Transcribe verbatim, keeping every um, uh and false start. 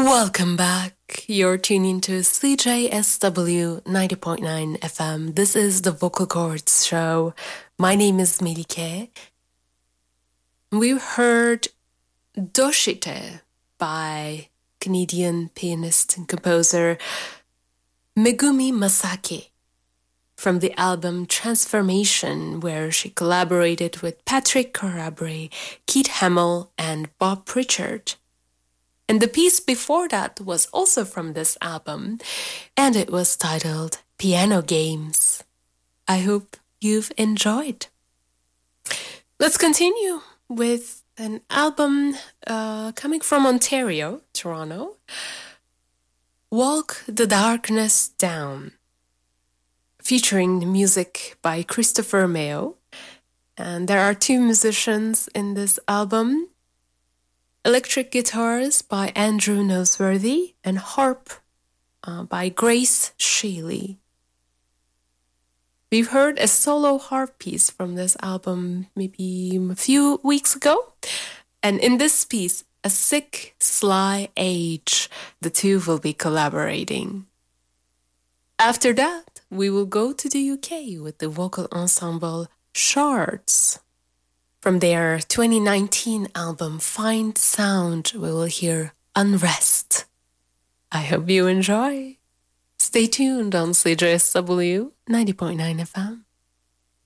Welcome back. You're tuning to C J S W ninety point nine F M. This is the Vocal Cords Show. My name is Melike. We heard Doshite by Canadian pianist and composer Megumi Masaki from the album Transformation, where she collaborated with Patrick Corabre, Keith Hamill, and Bob Pritchard. And the piece before that was also from this album, and it was titled Piano Games. I hope you've enjoyed. Let's continue with an album uh, coming from Ontario, Toronto. Walk the Darkness Down, featuring music by Christopher Mayo. And there are two musicians in this album. Electric guitars by Andrew Noseworthy and harp uh, by Grace Sheely. We've heard a solo harp piece from this album maybe a few weeks ago. And in this piece, A Sick, Sly Age, the two will be collaborating. After that, we will go to the U K with the vocal ensemble Shards. From their twenty nineteen album Find Sound, we will hear Unrest. I hope you enjoy. Stay tuned on C J S W ninety point nine F M.